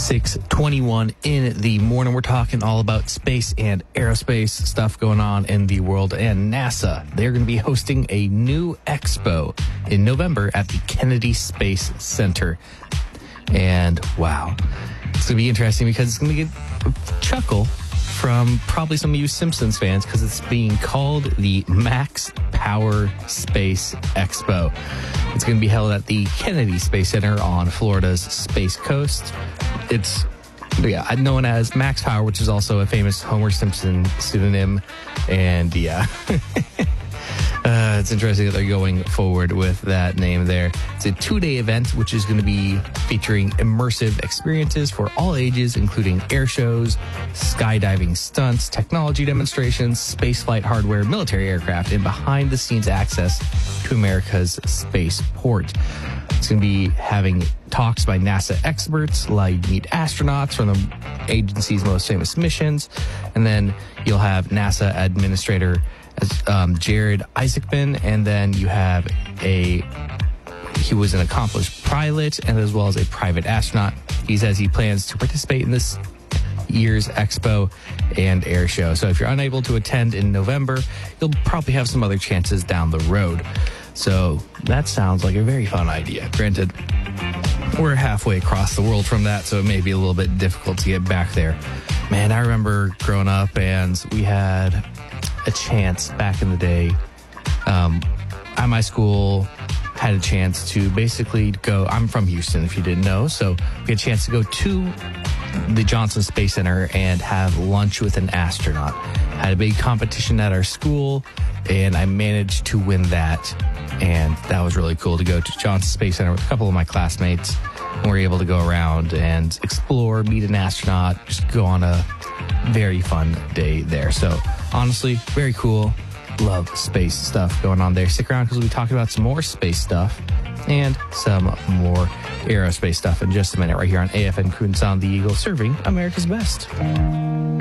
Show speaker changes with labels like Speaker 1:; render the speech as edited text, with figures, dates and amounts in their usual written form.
Speaker 1: 6:21 in the morning. We're talking all about space and aerospace stuff going on in the world. And NASA, they're going to be hosting a new expo in November at the Kennedy Space Center. And wow, it's going to be interesting because it's going to get a chuckle from probably some of you Simpsons fans because it's being called the Max Power Space Expo. It's going to be held at the Kennedy Space Center on Florida's Space Coast. It's known as Max Power, which is also a famous Homer Simpson pseudonym. And it's interesting that they're going forward with that name there. It's a 2-day event, which is going to be featuring immersive experiences for all ages, including air shows, skydiving stunts, technology demonstrations, spaceflight hardware, military aircraft, and behind-the-scenes access to America's spaceport. It's going to be having talks by NASA experts, like meet astronauts from the agency's most famous missions, and then you'll have NASA Administrator Jared Isaacman, and then you have he was an accomplished pilot and as well as a private astronaut. He says he plans to participate in this year's expo and air show. So if you're unable to attend in November, you'll probably have some other chances down the road. So that sounds like a very fun idea. Granted, we're halfway across the world from that, so it may be a little bit difficult to get back there. Man, I remember growing up and we had a chance back in the day. At my school, had a chance to basically go. I'm from Houston, if you didn't know, so we had a chance to go to the Johnson Space Center and have lunch with an astronaut. Had a big competition at our school, and I managed to win that. And that was really cool to go to Johnson Space Center with a couple of my classmates. And we were able to go around and explore, meet an astronaut, just go on a very fun day there. So honestly, very cool. Love space stuff going on there. Stick around because we'll be talking about some more space stuff and some more aerospace stuff in just a minute right here on AFN Kunshan, the Eagle, serving America's best.